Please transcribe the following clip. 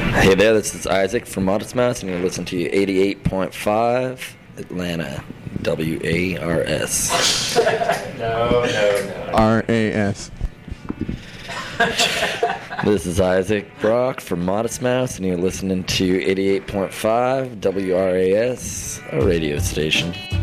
Hey there, this is Isaac from Modest Mouse, and you're listening to 88.5 Atlanta, WARS. No. RAS. This is Isaac Brock from Modest Mouse, and you're listening to 88.5 WRAS, a radio station.